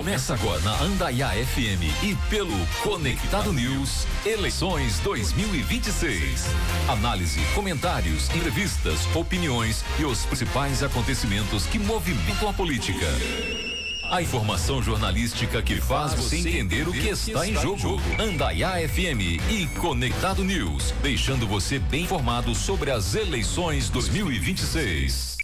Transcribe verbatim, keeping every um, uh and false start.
Começa agora na Andaiá F M e pelo Conectado News, eleições dois mil e vinte e seis. Análise, comentários, entrevistas, opiniões e os principais acontecimentos que movimentam a política. A informação jornalística que faz você entender o que está em jogo. Andaiá F M e Conectado News, deixando você bem informado sobre as eleições dois mil e vinte e seis.